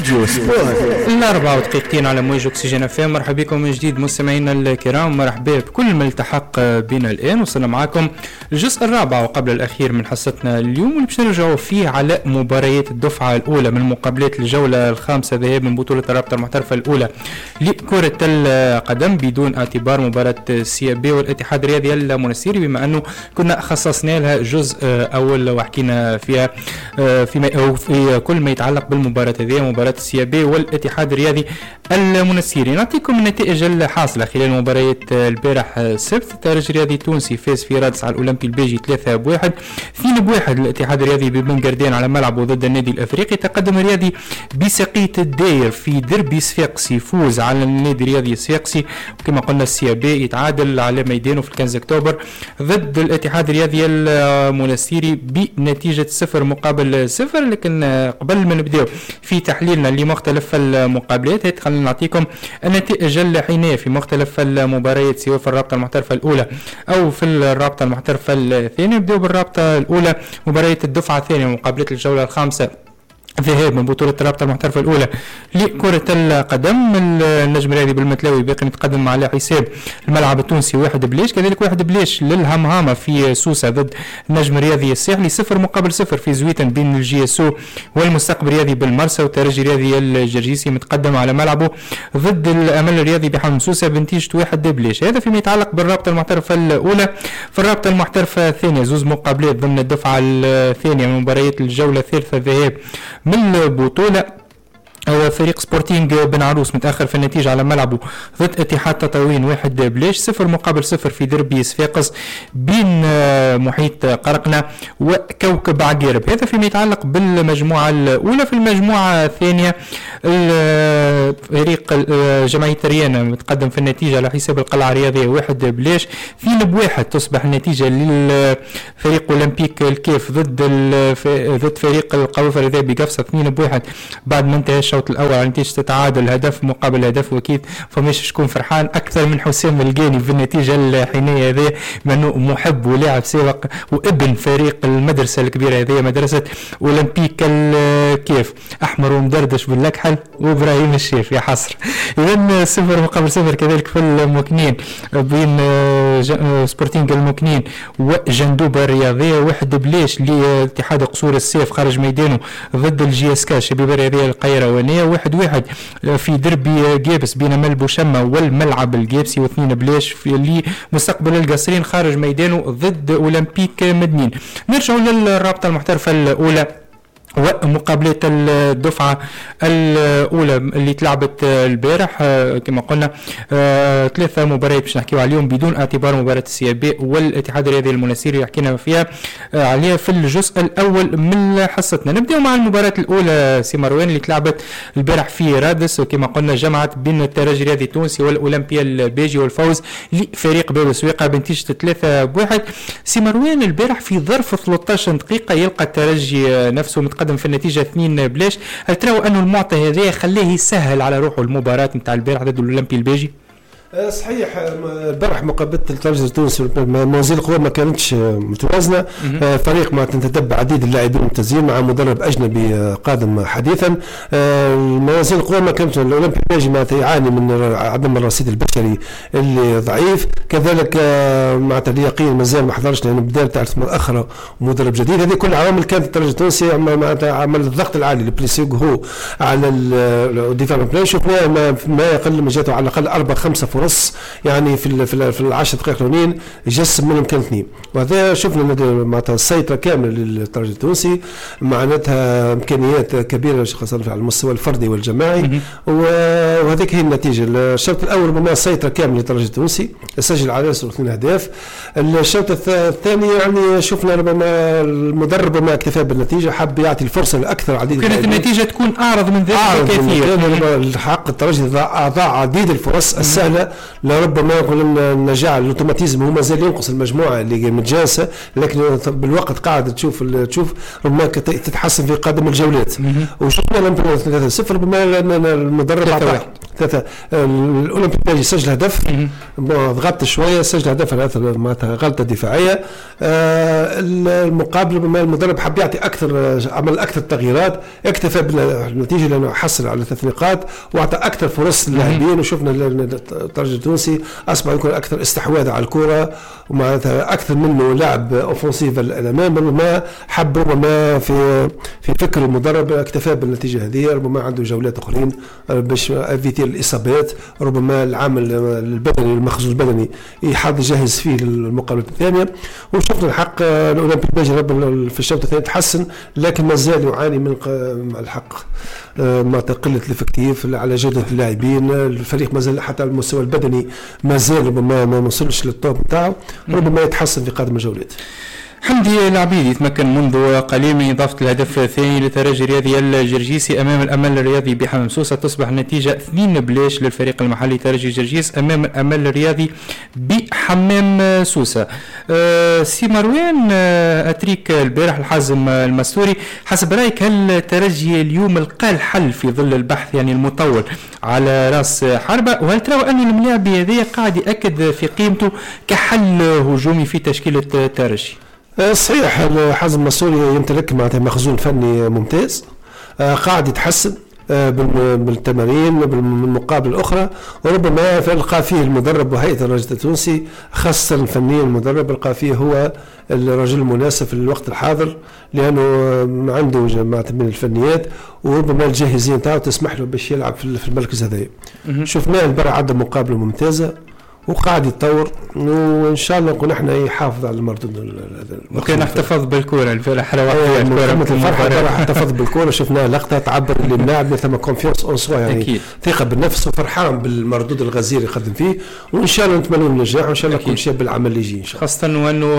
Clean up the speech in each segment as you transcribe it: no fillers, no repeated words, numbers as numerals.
راديو سبورت. الأربعة ودقيقتين على موج أكسجين FM. مرحبا بكم من جديد مستمعينا الكرام، مرحبا بكل ما التحق بنا الآن. وصلنا معكم الجزء الرابع وقبل الأخير من حصتنا اليوم، اللي باش نرجعوا فيه على مباريات الدفعة الأولى من مقابلات الجولة الخامسة ذهاب من بطولة الرابطة المحترفة الأولى لكرة القدم بدون اعتبار مباراة السيابي والاتحاد الرياضي المنستيري، بما أنه كنا خصصنا لها جزء أول وحكينا فيها في كل ما يتعلق بالمباراة هذه، مباراة السيابي والاتحاد الرياضي المنستيري. نعطيكم النتائج الحاصلة خلال مباريات البارح السبت. الترجي الرياضي التونسي فاز في رادس على الأولمبي البيجي 3-1. 2-1 الاتحاد الرياضي ببن قردان على ملعبه ضد النادي الأفريقي. تقدم الرياضي بسقية الداير في دربي صفاقسي، يفوز على النادي الرياضي الصفاقسي. وكما قلنا السيابي يتعادل على ميدانه في الكنز أكتوبر ضد الاتحاد الرياضي المنستيري بنتيجة 0-0. لكن قبل ما نبدأ في تحليلنا لمختلف المقابلات، خلينا نعطيكم النتائج الحينية في مختلف المباريات سواء في الرابطة المحترفة الأولى أو في الرابطة المحترفة الثانية. نبدأ بالرابطة الأولى، مباريات الدفعة الثانية مقابلات الجولة الخامسة ذهاب من بطولة الرابطة المحترفة الأولى لكرة القدم. النجم الرياضي بالمتلاوي باقي متقدم على حساب الملعب التونسي 1-0. كذلك 1-0 للهمهامة في سوسة ضد النجم الرياضي الساحلي. 0-0 في زويتن بين الجي اس او والمستقبل الرياضي بالمرسى. والترجي الرياضي الجرجيسي متقدم على ملعبه ضد الأمل الرياضي بحمم سوسة بنتيجة 1-0. هذا فيما يتعلق بالرابطة المحترفة الأولى. في الرابطة المحترفة الثانية زوز مقابلات ضمن الدفعة الثانية من مباريات الجولة الثالثة ذهاب من البطولة. فريق سبورتينج بن عروس متأخر في النتيجة على ملعبه ضد اتحاد تطاوين 1-0. 0-0 في دربي صفاقس بين محيط قرقنة وكوكب عقارب. هذا فيما يتعلق بالمجموعة الأولى. في المجموعة الثانية فريق جمعية ريانا متقدم في النتيجة على حساب القلعة الرياضية 1-0. 2-1 تصبح النتيجة للفريق أولمبيك الكيف ضد فريق القوافل الذهبي قفصة 2-1 بعد ما انتهى الشوط الأول على نتيجة تتعادل هدف مقابل هدف. وأكيد فماش شكون فرحان أكثر من حسام القاني بالنتيجة الحينية هذه، منه محب ولاعب سابق وابن فريق المدرسة الكبيرة هذه مدرسة أولمبيك الكيف، أحمر ومدردش باللكحل وإبراهيم الشيف يا حصر. إذن 0-0 كذلك في المكنين بين سبورتينج المكنين وجندوبة الرياضية. 1-0 لاتحاد قصور السيف خارج ميدانه ضد الجي اس كا شبيبة الرياضية القيروانية. 1-1 في دربي جابس بين ملبو شمة والملعب الجابسي. 2-0 في لمستقبل القصرين خارج ميدانه ضد أولمبيك مدنين. نرجع للرابطة المحترفة الأولى ومقابلة الدفعة الأولى اللي تلعبت البارح. كما قلنا 3 مباريات باش نحكيو عليهم بدون اعتبار مباراة السيابي والاتحاد الرياضي المنستيري حكينا فيها عليها في الجزء الأول من حصتنا. نبدأ مع المباراة الأولى سي مروان اللي تلعبت البارح في رادس، وكما قلنا جمعت بين الترجي الرياضي التونسي والأولمبيا البيجي والفوز لفريق باب سويقة بنتيجة 3-1. سي مروان البارح في ظرف 13 دقيقة يلقى الترجي نفسه متقدم في النتيجة 2-0. هل تروا أنه المعطى هذا خليه يسهل على روحه المباراة متاع البارح ضد الأولمبي البيجي؟ صحيح، البارح مقابله الترجي التونسي موازين القوى ما كانتش متوازنه. فريق ما تتبع عديد اللاعبين الممتازين مع مدرب اجنبي قادم حديثا. موازين القوى ما كانت الاولمبي البيجي ما يعاني من عدم الرصيد البشري اللي ضعيف. كذلك مع اليقين مازال ما حضرش لانه بدايه تعرف متاخره ومدرب جديد. هذه كل عوامل كانت الترجي التونسي عمل الضغط العالي لبليسيغ هو على الدفاع البلاي. شفنا ما يقل من جاته على الاقل 4-5 فرص يعني في العشر دقائق الاولين يجسم منهم كان 2. وهذا شفنا معناتها السيطره كامله للترجي التونسي، معناتها امكانيات كبيره خاصه على المستوى الفردي والجماعي. وهذيك هي النتيجه. الشوط الاول ربما السيطره كامله للترجي التونسي، سجل على 2 اهداف. الشوط الثاني يعني شفنا ربما المدرب ما اكتفى بالنتيجه، حب يعطي الفرصه لاكثر عديد. كانت النتيجه تكون اعرض من ذلك بكثير. الحق الترجي ضاع عديد الفرص السهله لربما يقول النجاح الاوتوماتيزم هو مازال ينقص المجموعه اللي متجانسه، لكن بالوقت قاعد تشوف ربما تتحسن في قادم الجولات. وشفنا الأولمبي 3-0 ربما المدرب الأولمبي باجي سجل هدف ضغط شويه، سجل هدف معناتها غلطه دفاعيه. المقابل ربما المدرب حب يعطي اكثر، عمل اكثر تغييرات، اكتفى بالنتيجه لانه حصل على 3 نقاط واعطى اكثر فرص للاعبين. وشفنا الترجي التونسي اصبح يكون اكثر استحواذ على الكره ومعناتها اكثر منه لاعب اوفنسيف الامام. ربما حب ربما في فكر المدرب اكتفى بالنتيجه هذه، ربما عنده جولات اخرين باش افيتي الاصابات، ربما العامل البدني المخزون البدني يحاول يجهز فيه للمقابله الثانيه. وشفنا الحق الاولمبي باجي في الشوط الثاني تحسن، لكن ما زال يعاني من الحق ما قله الافكتيف على جوده اللاعبين. الفريق ما زال حتى على المستوى البدني ما زال ربما ما وصلش للطوب نتاعو، ربما يتحسن في قادم الجولات. حمدي العبيد يتمكن منذ قليل من إضافة الهدف الثاني للترجي الرياضي الجرجيسي أمام الأمل الرياضي بحمام سوسة. تصبح النتيجة 2-0 للفريق المحلي ترجي جرجيس أمام الأمل الرياضي بحمام سوسة. سي مروان، أتريك البارح الحازم المستوري، حسب رأيك هل الترجي اليوم لقى الحل في ظل البحث يعني المطول على رأس حربة، وهل ترى أن الملاعب هذه قاعد يأكد في قيمته كحل هجومي في تشكيلة الترجي؟ صحيح، حازم المستوري يمتلك معناتها مخزون فني ممتاز، قاعد يتحسن بالتمارين بالمقابل الأخرى، وربما لقى فيه المدرب وهيئة الرجل التونسي خاصة فنيا المدرب لقى فيه هو الرجل المناسب في الوقت الحاضر، لأنه عنده جماعة من الفنيات وربما الجاهزية نتاعو تسمح له باش يلعب في المركز هذا. شفناه البارح عدى مقابلة ممتازة وقاعد يتطور، وان شاء الله نكون احنا يحافظ على المردود. وكان احتفظ بالكره البارح، احتفظ بالكره، شفناه لقطه تعبر للاعب ثم كونفيونس اون سوا، يعني ثقه بالنفس وفرحان بالمردود الغزير اللي يقدم فيه، وان شاء الله نتمنى له النجاح، وان شاء الله كل شيء بالعمل اللي يجي ان شاء الله. خاصه وانه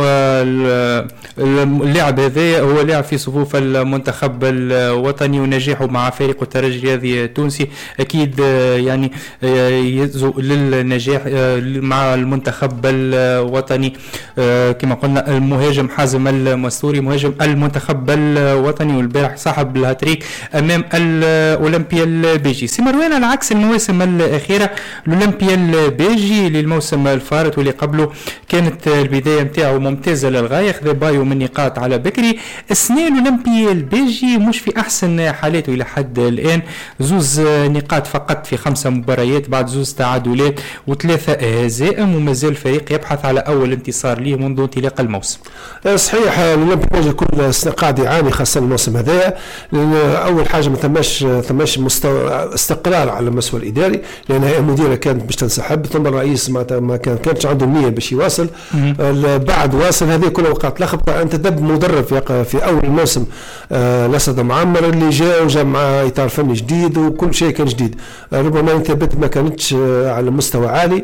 اللاعب هذا هو لاعب في صفوف المنتخب الوطني، ونجاحه مع فريق الترجي الرياضي التونسي اكيد يعني يزو للنجاح مع المنتخب الوطني. كما قلنا المهاجم حازم المستوري مهاجم المنتخب الوطني، والبارح صاحب الهاتريك امام الاولمبيا البيجي. سي مروان، على عكس المواسم الاخيره الاولمبيا البيجي للموسم الفارط واللي قبله كانت البدايه نتاعو ممتازه للغايه، خذ بايو من نقاط على بكري. السنه الاولمبيا البيجي مش في احسن حالاته الى حد الان، 2 نقاط فقط في 5 مباريات بعد 2 تعادلات و3 هزائم، وما زال الفريق يبحث على اول انتصار ليه منذ انطلاق الموسم. صحيح، الاولمبي باجي كل سنه قاعد يعاني خاصه الموسم هذا، لان اول حاجه ما ثماش مستوى استقرار على المستوى الاداري، لان هي المديره كانت باش تنسحب، ثم الرئيس ما كانش عنده نيه باش يواصل، بعد واصل، هذه كلها وقعت لخبطه. انت دب مدرب في اول الموسم الاسد معمر اللي جاء مع اطار فني جديد وكل شيء كان جديد، ربما انتبهت ما كانتش على مستوى عالي،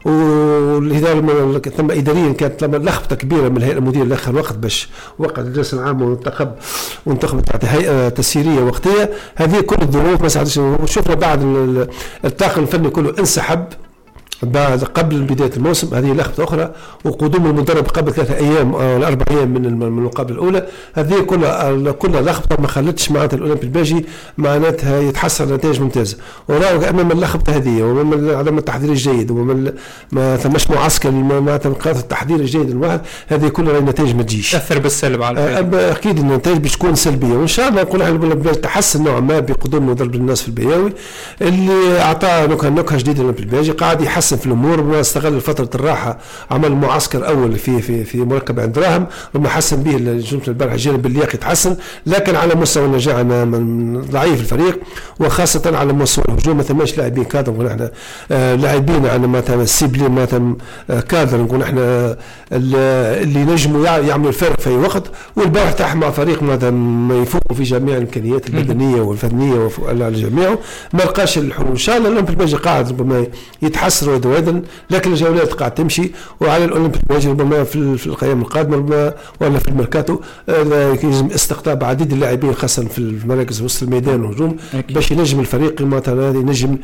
والإدارة ثم إداريا كانت لما لخبطة كبيرة من الهيئة المديرة لآخر وقت باش وقع الجلسة العامة وانتخبت تحت هيئة تسييرية وقتية. هذه كل الظروف ما ساعدتش، وشفنا بعد الطاقم الفني كله انسحب بعد قبل بداية الموسم، هذه لخبطة أخرى، وقدوم المدرب قبل 3 أيام أو 4 أيام من المقابلة الأولى، هذه كلها لخبطة ما خلتش معناتها الأولمبي الباجي معناتها يتحصل نتائج ممتازة. وراو أمام اللخبطة هذه وأمام عدم التحضير الجيد وأمام ما ثماش معسكر معناتها قاعدة التحضير الجيد الواحد، هذه كلها النتائج ما تجيش، تأثر بالسلب على الفريق. أكيد النتائج بتكون سلبية، وإن شاء الله نقول احنا تحسن نوعا ما بقدوم مدرب الناس في البياوي اللي أعطاه نكهة جديدة للأولمبي الباجي، قاعد يحسن في الامور، واستغل فتره الراحه، عمل معسكر اول في مركب عند دراهم، وما حسن به الجمله البارحه الجانب اللياقي يتحسن، لكن على مستوى النجاح ضعيف الفريق، وخاصه على مستوى الهجوم ما ثماش لاعبين كادر، نقول احنا لاعبين عندنا مثلا سيبلين مثلا كادر، نقول احنا اللي نجموا يعملوا الفرق في اي وقت. والبارح تاع مع فريق ما يفوق في جميع الامكانيات البدنيه والفنيه على الجميع، ما لقاش الحلول. ان شاء الله الاولمبي الباجي قاعد ربما يتحسن ويتوازن، لكن الجولات قاعد تمشي، وعلى الاولمبي الباجي ربما في القيام القادمه ربما ولا في الميركاتو يلزم استقطاب عديد اللاعبين خاصه في المراكز وسط الميدان والهجوم باش ينجم الفريق مثلا ينجم يواجه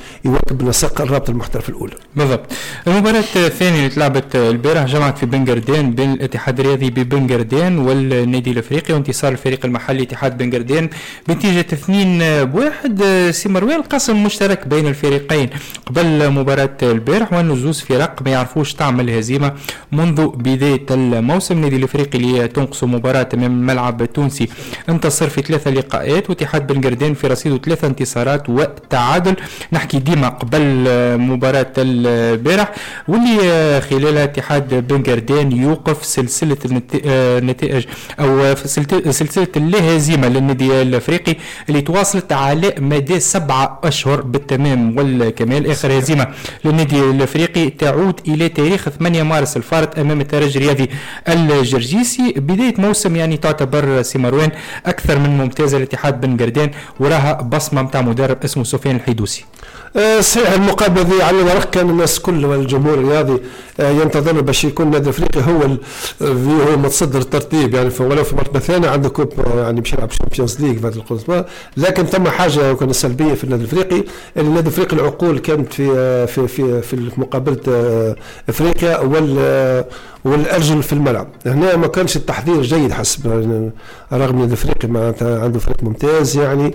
يواكب نسق الرابطه المحترفه الاولى. بالضبط. المباراه الثانيه اللي تلعبت البارح جمعت في بنغردين بين الاتحاد الرياضي ببنغردين والنادي الافريقي، وانتصار الفريق المحلي اتحاد بنغردين بنتيجه 2-1. سي مروان، القسم مشترك بين الفريقين قبل مباراه البارح، وانه زوز فرق ما يعرفوش تعمل هزيمه منذ بدايه الموسم. النادي الافريقي اللي تنقص مباراه امام الملعب التونسي انتصر في 3 لقاءات، واتحاد بنغردين في رصيده 3 انتصارات وتعادل. نحكي ديما قبل مباراة البارح واللي خلالها اتحاد بنغردين يوقف سلسلة النتائج أو سلسلة اللا هزيمة للنادي الأفريقي اللي تواصلت على مدى 7 أشهر بالتمام والكمال. آخر هزيمة للنادي الأفريقي تعود إلى تاريخ 8 مارس الفارط أمام الترجي الرياضي الجرجيسي. بداية موسم يعني تعتبر سي مروان أكثر من ممتازة لاتحاد بنغردين، وراها بصمة متاع مدرب اسمه سفيان الحيدوسي. صحيح المقابله ذي على الورق كان الناس كل والجمهور الرياضي ينتظر باش يكون النادي الافريقي هو متصدر الترتيب، يعني ولو في مرتبه ثانيه عنده كوب يعني باش يلعب شامبيونز ليج بعد القرص. لكن ثم حاجه كانت سلبيه في النادي الافريقي، النادي الافريقي العقول كانت في مقابله افريقيا والارجل في الملعب. هنا ما كانش التحضير جيد حسب، رغم ان الافريقي معناتها عنده فريق ممتاز، يعني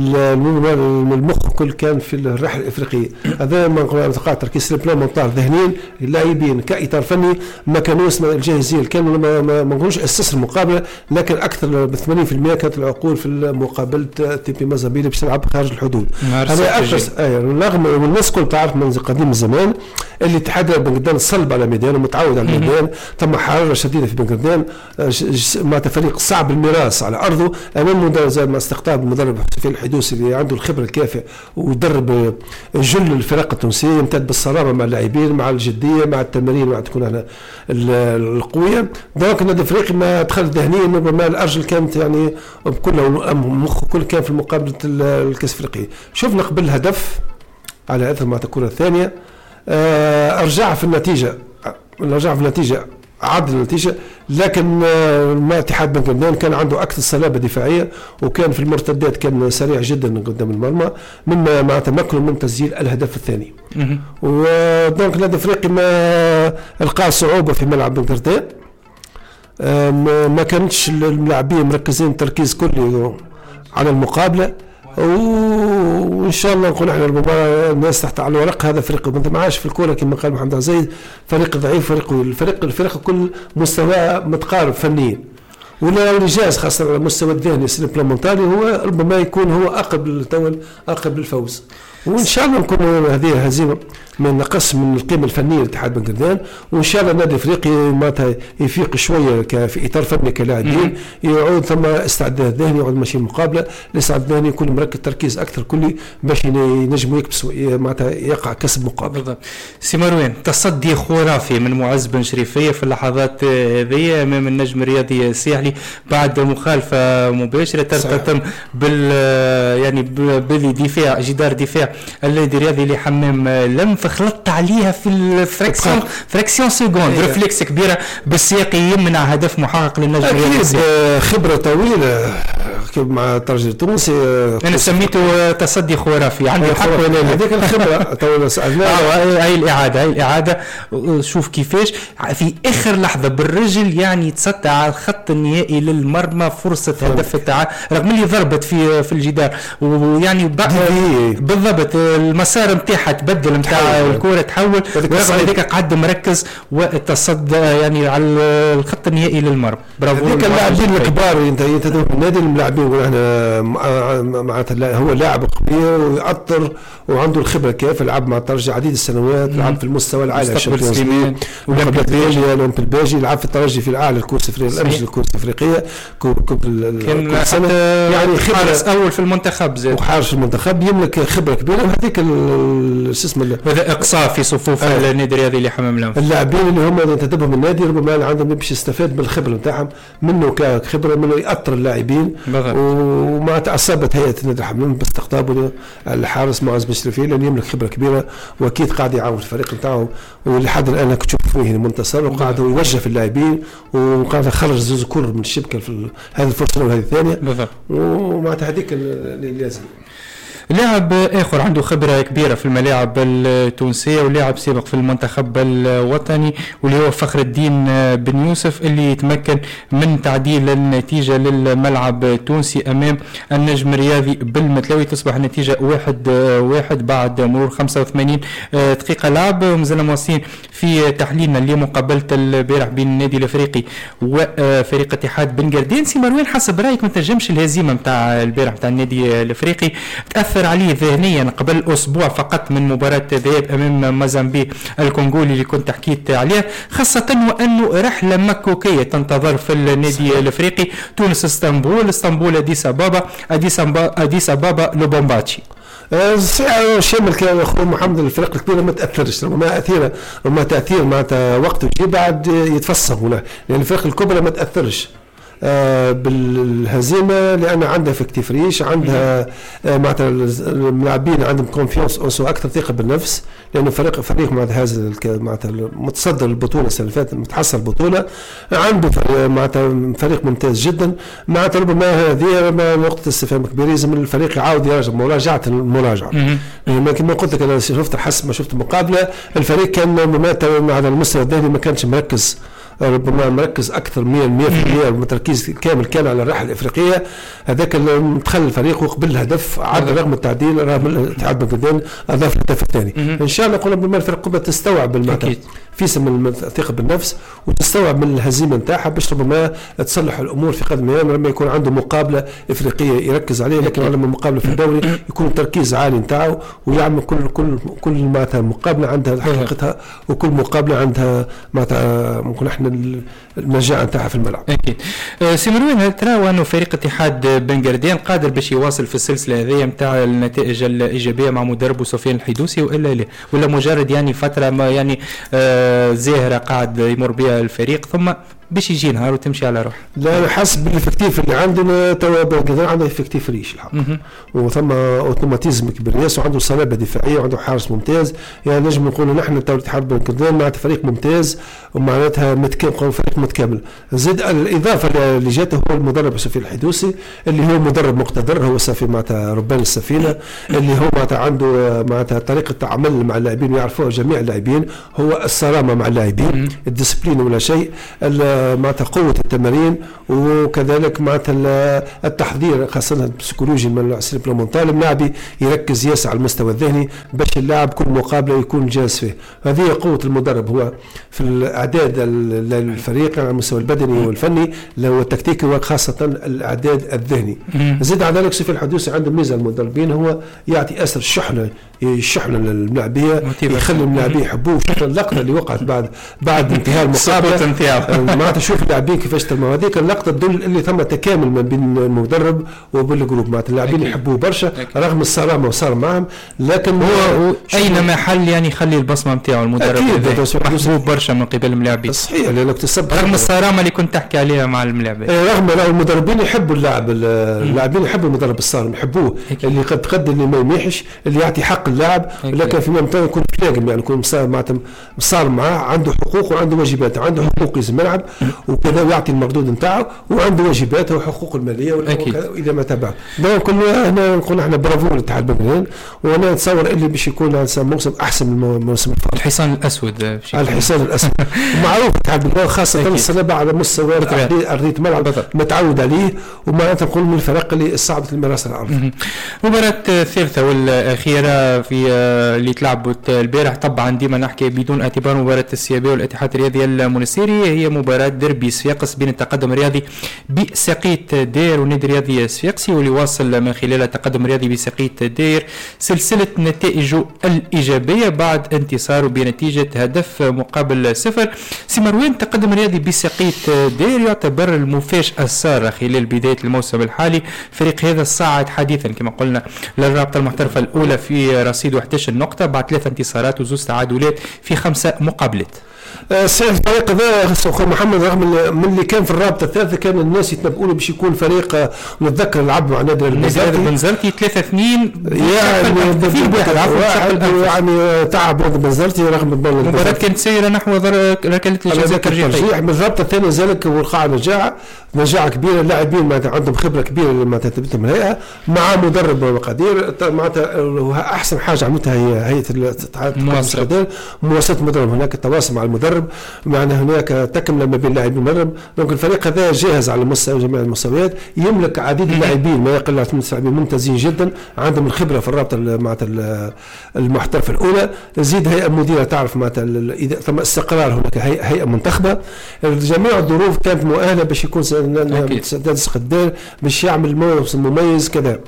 المخ كل كان في الرحله الافريقيه. هذا ما نقول تركيز البلان منطار ذهنيا اللاعبين كاطار فني ما كانوش الجاهزين، كانوا ما نقولوش اسس المقابله، لكن اكثر ب 80% كانت العقول في مقابله تي بي مازابيلي باش تلعب خارج الحدود. هذا اكثر رغم والناس كل تعرف من قديم الزمان اللي اتحاد بنغردين صلب على ميدان ومتعود على الميدان، ثم حراره شديده في بنغردين مع فريق صعب الميراث على ارضه امام مدرب زي ما استقطاب المدرب سفيان الحيدوسي اللي عنده الخبره الكافيه ويدرب جل الفرق التونسيه، يمتد بالصلابه مع اللاعبين مع الجديه مع التمارين مع تكون هنا القويه. دونك النادي الافريقي ما دخل ذهنيا ما الارجل كانت يعني كله مخ كل كان في مقابله الكاس الافريقي. شفنا قبل الهدف على اثر ما تكون الثانيه رجع في النتيجه عدل النتيجه، لكن ما اتحاد بنغردين كان عنده اكثر صلابه دفاعيه، وكان في المرتدات كان سريع جدا قدام المرمى مما مع تمكنه من تسجيل الهدف الثاني. ودونك النادي الافريقي ما لقى صعوبه في ملعب بنغردين، ما كانتش اللاعبين مركزين تركيز كلي على المقابله، وان شاء الله نقول احنا المباراه الناس تحت على الورق هذا فريق ما معاش في الكوره كما قال محمد زيد، فريق ضعيف، الفريق كل مستوى متقارب فنيا، ولا جاز خاصه على المستوى الذهني سيمبلمونتالي هو ربما يكون هو اقرب للفوز. وان شاء الله نكون هذه هزيمه ما نقص من القيمه الفنيه لاتحاد بنغردين، وان شاء الله النادي الافريقي معناتها يفيق شويه في اطار فني كلاعبين، يعود ثم استعداد ذهني، يعود ماشي المقابله الاستعداد الذهني يكون مركز تركيز اكثر كلي باش ينجموا يكبسوا معناتها يقع كسب مقابل. سي مروان، تصدي خرافي من معز بن شريفيه في اللحظات هذه امام النجم الرياضي الساحلي بعد مخالفه مباشره تم بالدفاع جدار دفاع النادي الرياضي لحمام لم، فخلطت عليها في الفراكسيون سكوند ريفلكس كبيره بالسياق يمنع هدف محقق للنجم الرياضي. خبره طويله مع الترجي التونسي، انا سميته تصدي خرافي. عندي حق ولا لا؟ هذيك الخبره تو سالناه هاي الاعاده شوف كيفاش في اخر لحظه بالرجل يعني تسطع على الخط النهائي للمرمى، فرصه هدف التعادل رغم اللي ضربت في الجدار، ويعني بالضبط المسار نتاعها تبدل نتاع الكره تحول، ورغم ذلك قعد مركز وتصدى يعني على الخط النهائي للمرمى. برافو. هذيك اللاعبين الكبار ينتدبوا النادي اللاعبين احنا معناتها هو لاعب كبير ويأثر وعنده الخبره كيف لعب مع الترجي عديد السنوات، لعب في المستوى العالي الشامبيونز ليج اولمبيك الباجي، لعب في الترجي في الاعلى الكورس الافريقيه كل سنه، يعني حارس اول في المنتخب زاد وحارس المنتخب يملك خبره كبيره. وهذيك اسمه هذا اقصاء في صفوف النادي الرياضي لحمام لمف. اللاعبين اللي هم ينتدبهم النادي ربما عندهم باش يستفاد بالخبره نتاعهم منه كخبره منه يأثر اللاعبين، ومع اصابت هيئه النادي الحمام باستقطاب الحارس معز بن شريفيه لانه يملك خبره كبيره واكيد قاعد يعاون الفريق نتاعو، ولحد الان كنت تشوف فيه منتصر وقاعد يوجه في اللاعبين وقاعد يخرج زوز كور من الشبكه في هذه الفرصه وهذه الثانيه، ومعناتها هذيك اللي لازم. لاعب اخر عنده خبره كبيره في الملاعب التونسيه ولاعب سابق في المنتخب الوطني واللي هو فخر الدين بن يوسف اللي يتمكن من تعديل النتيجه للملعب التونسي امام النجم الرياضي بالمتلاوي. تصبح النتيجه 1-1 بعد مرور 85 دقيقه لعب. ومازلنا مواصلين في تحليلنا لمقابله البارح بين النادي الافريقي وفريق اتحاد بن قردين. سي مروان حسب رايك ما تنجمش الهزيمه نتاع البارح نتاع النادي الافريقي تاثر عليه ذهنيا قبل اسبوع فقط من مباراه ذهاب امام موزمبيق الكونغولي اللي كنت حكيت عليه، خاصه وانه رحله مكوكيه تنتظر في النادي الافريقي، تونس اسطنبول اديس ابابا لوبومباتشي. شامل كان اخو محمد. الفرق الكبيره ما تاثرش، ربما تاثير معناتها وقت وجي بعد يتفسخ هنا، لان الفرق الكبرى ما تاثرش بالهزيمه لان عندها فيكتيف ريش، عندها معناتها اللاعبين عندهم كونفيونس اوسو اكثر ثقه بالنفس، لانه فريق معناتها متصدر البطوله السنه اللي فاتت متحصل البطوله، عنده معناتها فريق ممتاز جدا. معناتها ربما هذه نقطه استفهام كبيره، لازم الفريق يعاود يراجع مراجعه كما قلت لك انا شفت حسب ما شفت المقابله الفريق كان مماثل على المستوى الذهني، ما كانش مركز، ربما مركز اكثر 100% تركيز كامل كان على الرحله الافريقيه. هذاك اللي دخل الفريق وقبل الهدف عاد رغم التعديل رغم الاتحاد بن قردين اضاف الهدف الثاني. ان شاء الله نقول ربما الفرق الكبرى تستوعب في سم الثقه بالنفس وتستوعب من الهزيمه نتاعها باش ربما تصلح الامور في قدم الأيام لما يكون عنده مقابله افريقيه يركز عليها، لكن لما مقابله في الدوري يكون التركيز عالي نتاعو ويعمل كل معناتها مقابله عندها حقيقتها وكل مقابله عندها معناتها ممكن احنا النجاح نتاعها في الملعب. اكيد. سي مروان ترى انه فريق اتحاد بن قردين قادر باش يواصل في السلسله هذه نتاع النتائج الايجابيه مع مدربه سفيان الحدوسي ولا مجرد يعني فتره ما يعني زاهره قاعد يمر بها الفريق ثم باش يجي نهار وتمشي على روح؟ لا حسب الافكتيف اللي عندنا توا بن عنده افكتيف ريش الحق وثم اوتوماتيزم كبير ياسر وعنده صلابه دفاعيه وعنده حارس ممتاز. يعني نجم نقولوا نحن توا الاتحاد بن قردين معناتها فريق ممتاز ومعناتها فريق متكامل. زاد الاضافه اللي جاته هو المدرب سفيان الحدوسي اللي هو مدرب مقتدر، هو سفيان معناتها ربان السفينه اللي هو معناتها عنده معناتها طريقه عمل مع اللاعبين يعرفوها جميع اللاعبين، هو الصرامه مع اللاعبين الديسبلين ولا شيء، معناتها قوة التمارين وكذلك معناتها التحضير خاصة البسيكولوجي من العصير بلومونتال. اللاعب يركز ياسع على المستوى الذهني باش اللاعب كل مقابلة يكون جاهز فيه. هذه قوة المدرب هو في الأعداد الفريق على المستوى البدني والفني والتكتيكي وخاصة الأعداد الذهني. زيد على ذلك سفيان الحدوسي عنده ميزة المدربين هو يعطي أثر الشحنة للملاعبية يخلي الملاعبين يحبوه. شوف اللقطة اللي وقعت بعد انتهاء المقابلة معناتها شوف اللاعبين كيفاش ترموا، هذيك اللقطه تدل اللي ثم تكامل ما بين المدرب وبالجروب، معناتها اللاعبين يحبوه برشا رغم الصرامه وصار معهم، لكن هو اين محل يعني يخلي البصمه نتاعو المدرب محبوب برشا من قبل الملاعبين. صحيح لانك تسبب رغم الصرامه اللي كنت تحكي عليها مع الملاعبين، رغم المدربين يحبوا اللاعبين يحبوا المدرب الصارم يحبوه اللي قد تقدم اللي ما يميحش اللي يعطي حق اللاعب، لكن في المنطقه يكون فلاقم يعني يكون معناتها صارم معاه، عنده حقوق وعنده واجبات، عنده حقوق لازم يلعب وكذا ويعطي المردود نتاعه وعنده واجباته وحقوقه الماليه واذا ما تبع. دونك هنا نقول احنا برافو للاتحاد بن قردين، وانا نتصور اللي باش يكون هذا موسم احسن من الموسم الفائت. الحصان الاسود معروف الاتحاد بن قردين خاصه السنه على مستوى ارضيه الملعب متعود عليه ومعناتها نقول من الفرق اللي صعبت المراسل الارض. المباراه الثالثه والاخيره في اللي تلعبت البارح طبعا ديما نحكي بدون اعتبار مباراه السيابيه والاتحاد الرياضي المنستيري، هي مباراه ديربي صفاقس بين التقدم الرياضي بسقيت دير والنادي الرياضي صفاقسي، واللي واصل من خلال التقدم الرياضي بسقيت دير سلسله نتائجه الايجابيه بعد انتصاره بنتيجه 1-0. سي مروان التقدم الرياضي بسقيت دير يعتبر المفاجاه الساره خلال بدايه الموسم الحالي. فريق هذا صعد حديثا كما قلنا للرابطه المحترفه الاولى في رصيد 11 نقطه بعد 3 انتصارات و2 تعادلات في 5 مقابلات. الفريق هذا اخو محمد رغم من اللي كان في الرابطه الثالثه كان الناس يتنبؤوا باش يكون فريق، نتذكر لعب مع نادي بنزرتي 3-2 يعني تعب نادي بنزرتي رغم المباراه كانت سيره نحو ركله الجزاء الترجيحيه. من الرابطه الثانيه زالك وقع نجاعه كبيره، اللاعبين معناتها عندهم خبره كبيره معناتها تثبتهم الهيئه مع مدرب مقادير معناتها احسن حاجه عملتها هي هيئه الاتحاد مواصله المدرب، هناك التواصل مع المدرب، معناها هناك تكمله ما بين اللاعبين والمدرب. دونك الفريق هذا جاهز على مستوى جميع المستويات، يملك عديد اللاعبين ما يقل عن 8 لاعبين ممتازين جدا عندهم الخبره في الرابطه معناتها المحترفه الاولى. زيد هيئه مديره تعرف معناتها اذا ثم استقرار هناك هيئه منتخبه، جميع الظروف كانت مؤهله باش يكون سداد قدير باش يعمل موسم مميز كذا.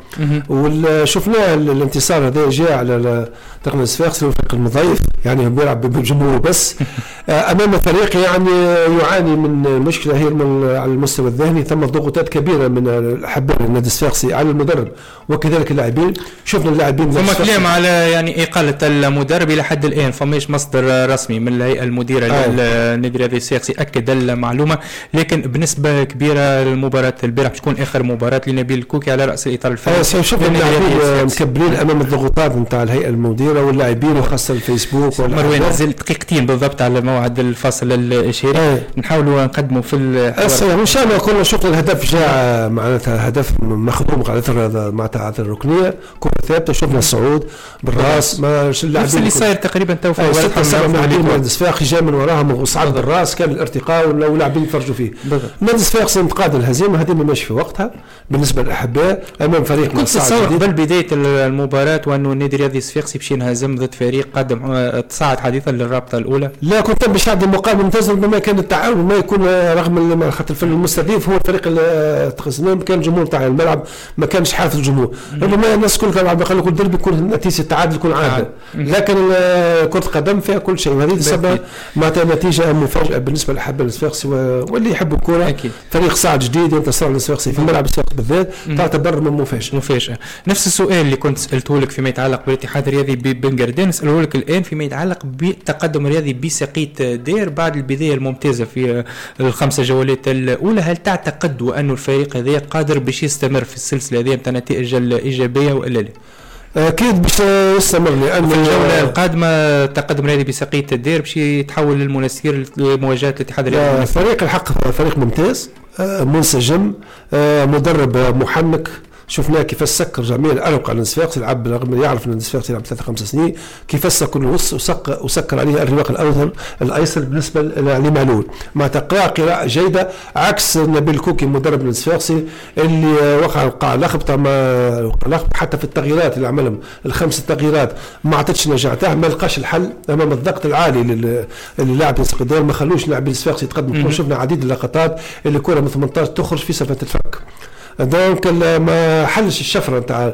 وشفنا الانتصار هذا جاء على تقنية صفاقس الفريق المضيف، يعني بيلعب بالجمهور بس امام فريق يعني يعاني من مشكله هي على المستوى الذهني، ثم ضغوطات كبيره من الاحباء النادي الصفاقسي على المدرب وكذلك اللاعبين. شفنا اللاعبين ثم كلام على يعني اقاله المدرب الى حد الان، فماش مصدر رسمي من الهيئه المديره للنادي الصفاقسي اكد المعلومه، لكن بنسبه كبيره المباراه البارح تكون اخر مباراه لنبيل الكوكي على راس الاطار الفني. شوف اللاعبين مكبرين امام الضغوطات نتاع الهيئه المديره واللاعبين وخاصه الفيسبوك. مروان نزل دقيقتين بالضبط على موعد الفاصل الشهري، نحاولوا نقدموا في الحوار ان شاء الله. كنا شفنا الهدف جاء معناتها هدف مخدوم على اثر معناتها الركنيه كره ثابته، شفنا الصعود بالراس ما اللاعبين اللي صاير تقريبا تو في نادي الصفاقسي جاء من وراهم وصعد بالراس، كان الارتقاء واللاعبين يتفرجوا فيه. نادي الصفاقسي انتقاد الهزيمه هذه ماشي في وقتها بالنسبه للاحباء امام فريق. كنت تصور قبل بدايه المباراه وانه النادي الرياضي الصفاقسي باش ينهزم ضد فريق قدم تصاعد حديثا للرابطه الاولى؟ لا كنت باش يعطي مقابله ممتازه، ربما كان التعاون ما يكون رغم خاطر الفريق المستضيف هو الفريق اللي كان الجمهور تاع الملعب ما كانش حافظ الجمهور، ربما الناس كل كانوا قالوا كل دربي يكون نتيجه التعادل يكون عادل، لكن كره القدم فيها كل شيء، وهذه السبب معناتها نتيجه مفاجاه بالنسبه للاحباء الصفاقسي واللي يحبوا الكره. فريق صاعد جديد ينتصر على الصفاقسي في ملعب الصفاقسي بالذات تعتبر من مفاجاه. نفس السؤال اللي كنت سالته لك فيما يتعلق بالاتحاد الرياضي ببن قردان نساله لك الان فيما يتعلق بالتقدم الرياضي بسقية دير بعد البدايه الممتازه في الخمسه جولات الاولى. هل تعتقد وأن الفريق هذا قادر باش يستمر في السلسله هذه نتاع النتائج الايجابيه والا لا؟ اكيد باش يستمر، لان في الجوله القادمه تقدم الرياضي بسقية الدير باش يتحول للمنسير لمواجهه الاتحاد الرياضي. فريق الحق فريق ممتاز منسجم مدرب محنك، شفناه كيف سكر جميع الارق على الصفاقسي، يلعب رغم يعرف ان الصفاقسي يلعب 3-5 سنين كيف سكر وسكر عليه الرواق الايسر بالنسبه لمعلول مع قراءه جيده، عكس نبيل الكوكي مدرب الصفاقسي اللي وقع لخبطه حتى في التغييرات اللي عملهم الخمس تغييرات ما عطتش نجاح، ما لقاش الحل امام الضغط العالي اللي لاعب الصقدير، ما خلوش لاعبين الصفاقسي يتقدموا. شفنا عديد اللقطات اللي كره من 18 تخرج في سفه الفك، دونك ما حلش الشفره نتاع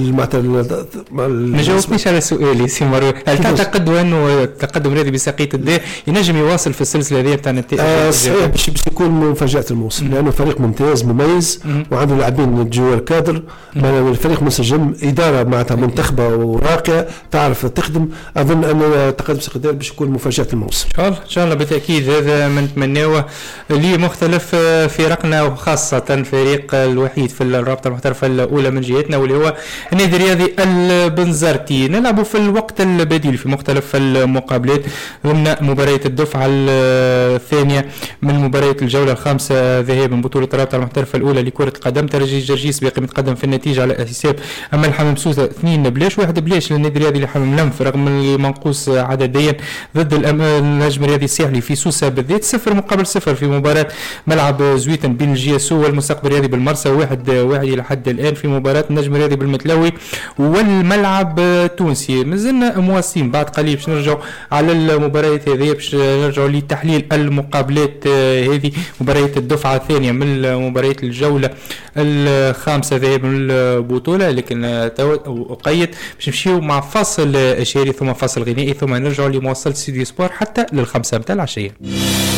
ما جاوبنيش على سؤالي سي مروان. هل تعتقد انه التقدم الرياضي بسقية الدير ينجم يواصل في السلسله هذه نتاع النتائج؟ صحيح باش يكون مفاجاه الموسم، لانه فريق ممتاز مميز وعنده لاعبين جوا الكادر، الفريق منسجم، اداره معناتها منتخبه وراقيه تعرف تخدم. اظن ان تقدم بسقية الدير باش يكون مفاجاه الموسم ان شاء الله بالتاكيد. هذا من نتمناه لمختلف فرقنا وخاصه فريق الوحيد في الرابطه المحترفه الاولى من جهتنا واللي هو النادي الرياضي البنزرتي. نلعب في الوقت البديل في مختلف المقابلات ضمن مباريات الدفعه الثانيه من مباريات الجوله الخامسه ذهاب من بطوله الرابطه المحترفه الاولى لكره القدم. ترجي جرجيس باقي متقدم في النتيجه على حساب اما الحمام سوسه 2-1 للنادي الرياضي لحمام لنف رغم المنقوص عدديا ضد النجم الرياضي الساحلي في سوسه بالذات 0-0 في مباراه ملعب زويتن بين الجياسو والمستقبل الرياضي بالمرسى 1-1 الى حد الان في مباراه النجم الرياضي بالمتلوي والملعب التونسي. مازلنا مواصلين بعد قليل باش نرجعوا على المباريات هذه باش نرجعوا لتحليل المقابلات هذه مباريات الدفعه الثانيه من مباريات الجوله الخامسه ذهاب من البطوله. لكن اقيد باش نمشيو مع فاصل شهري ثم فاصل غنائي ثم نرجعوا لمواصله سيدي سبور حتى لل5 متاع العشيه.